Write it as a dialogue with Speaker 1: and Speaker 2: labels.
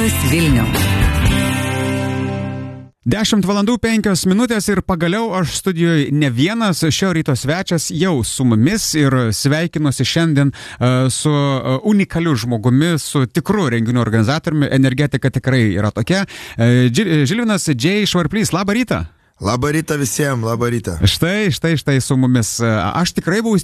Speaker 1: Radijas Vilnius.
Speaker 2: 10:05 ir pagaliau aš studijoje ne vienas, šio ryto svečias jau su mumis ir sveikinuosi šiandien su unikaliu žmogumi, su tikru renginių organizatoriumi. Energetika tikrai yra tokia. Žilvinas J. Švarplys, labą rytą.
Speaker 3: Labą rytą visiems, labą rytą.
Speaker 2: Štai su mumis. Aš tikrai buvau